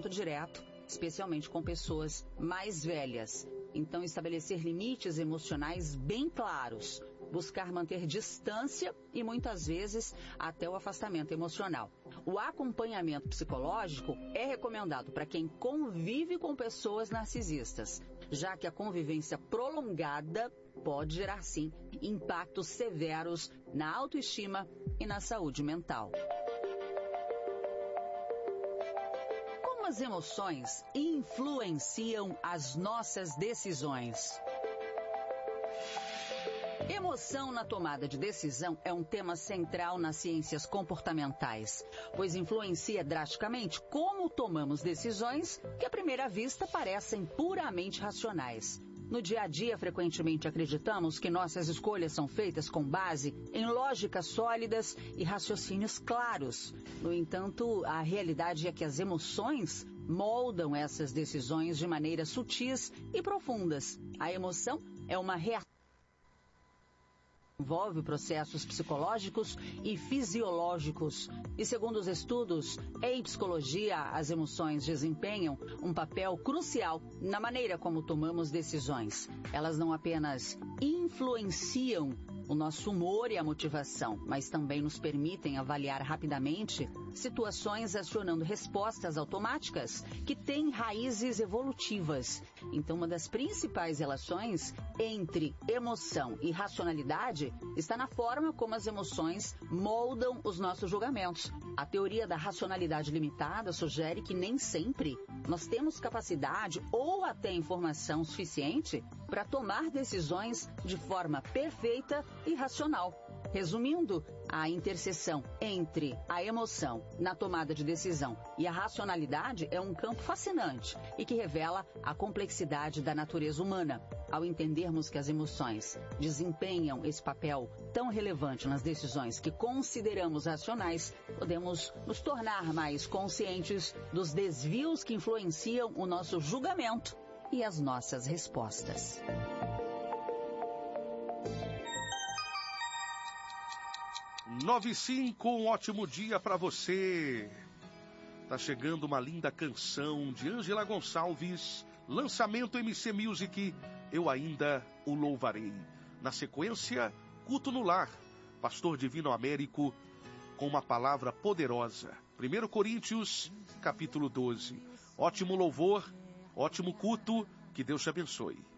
confronto direto, especialmente com pessoas mais velhas. Então, estabelecer limites emocionais bem claros, buscar manter distância e, muitas vezes, até o afastamento emocional. O acompanhamento psicológico é recomendado para quem convive com pessoas narcisistas, já que a convivência prolongada pode gerar, sim, impactos severos na autoestima e na saúde mental. Como as emoções influenciam as nossas decisões? Emoção na tomada de decisão é um tema central nas ciências comportamentais, pois influencia drasticamente como tomamos decisões que à primeira vista parecem puramente racionais. No dia a dia, frequentemente acreditamos que nossas escolhas são feitas com base em lógicas sólidas e raciocínios claros. No entanto, a realidade é que as emoções moldam essas decisões de maneiras sutis e profundas. A emoção é uma reação. Envolve processos psicológicos e fisiológicos. E segundo os estudos em psicologia, as emoções desempenham um papel crucial na maneira como tomamos decisões. Elas não apenas influenciam o nosso humor e a motivação, mas também nos permitem avaliar rapidamente situações acionando respostas automáticas que têm raízes evolutivas. Então, uma das principais relações entre emoção e racionalidade está na forma como as emoções moldam os nossos julgamentos. A teoria da racionalidade limitada sugere que nem sempre nós temos capacidade ou até informação suficiente para tomar decisões de forma perfeita e racional. Resumindo, a interseção entre a emoção na tomada de decisão e a racionalidade é um campo fascinante e que revela a complexidade da natureza humana. Ao entendermos que as emoções desempenham esse papel tão relevante nas decisões que consideramos racionais, podemos nos tornar mais conscientes dos desvios que influenciam o nosso julgamento e as nossas respostas. Nove e 5, um ótimo dia para você. Tá chegando uma linda canção de Ângela Gonçalves, lançamento MC Music, Eu Ainda o Louvarei. Na sequência, Culto no Lar, Pastor Divino Américo, com uma palavra poderosa. 1 Coríntios, capítulo 12. Ótimo louvor, ótimo culto, que Deus te abençoe.